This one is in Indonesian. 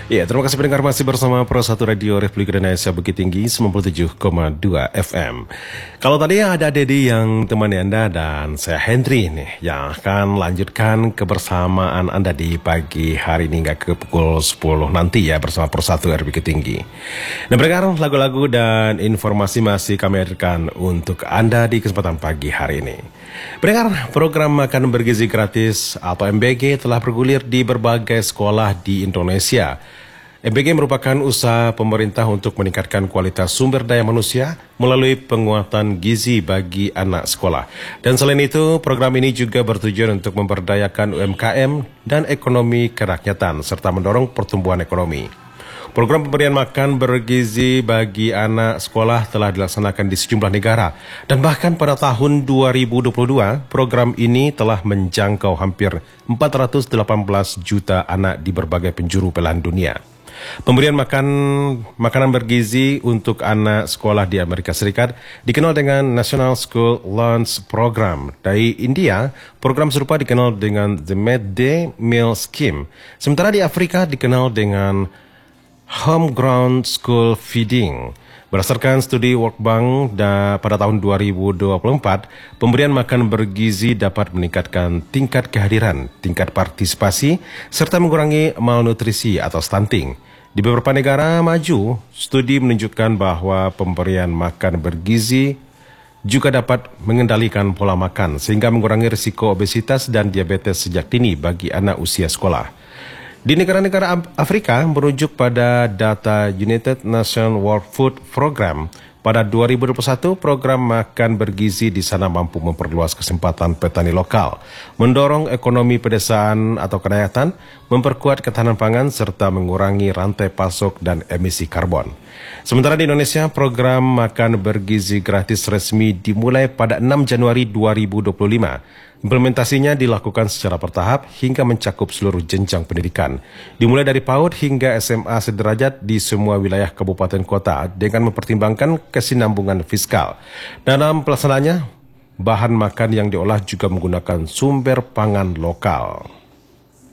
Ya, terima kasih pendengar masih bersama Pro 1 Radio Republik Indonesia Bukit Tinggi 97,2 FM. Kalau tadi ada Dedi yang temani Anda dan saya Henry nih yang akan lanjutkan kebersamaan Anda di pagi hari ini hingga ke pukul 10 nanti ya bersama Pro 1 Radio Bukit Tinggi. Nah, pendengar, lagu-lagu dan informasi masih kami hadirkan untuk Anda di kesempatan pagi hari ini. Pendengar, program Makan Bergizi Gratis atau MBG telah bergulir di berbagai sekolah di Indonesia. MBG merupakan usaha pemerintah untuk meningkatkan kualitas sumber daya manusia melalui penguatan gizi bagi anak sekolah. Dan selain itu, program ini juga bertujuan untuk memberdayakan UMKM dan ekonomi kerakyatan serta mendorong pertumbuhan ekonomi. Program pemberian makan bergizi bagi anak sekolah telah dilaksanakan di sejumlah negara. Dan bahkan pada tahun 2022, program ini telah menjangkau hampir 418 juta anak di berbagai penjuru belahan dunia. Pemberian makanan bergizi untuk anak sekolah di Amerika Serikat dikenal dengan National School Lunch Program. Dari India, program serupa dikenal dengan The Midday Meal Scheme. Sementara di Afrika dikenal dengan Homegrown School Feeding. Berdasarkan studi World Bank pada tahun 2024, pemberian makan bergizi dapat meningkatkan tingkat kehadiran, tingkat partisipasi, serta mengurangi malnutrisi atau stunting. Di beberapa negara maju, studi menunjukkan bahwa pemberian makan bergizi juga dapat mengendalikan pola makan sehingga mengurangi risiko obesitas dan diabetes sejak dini bagi anak usia sekolah. Di negara-negara Afrika, merujuk pada data United Nations World Food Program, pada 2021 program makan bergizi di sana mampu memperluas kesempatan petani lokal, mendorong ekonomi pedesaan atau kerakyatan, memperkuat ketahanan pangan, serta mengurangi rantai pasok dan emisi karbon. Sementara di Indonesia, program makan bergizi gratis resmi dimulai pada 6 Januari 2025. Implementasinya dilakukan secara bertahap hingga mencakup seluruh jenjang pendidikan, dimulai dari PAUD hingga SMA sederajat di semua wilayah kabupaten kota dengan mempertimbangkan kesinambungan fiskal. Dalam pelaksanaannya, bahan makan yang diolah juga menggunakan sumber pangan lokal.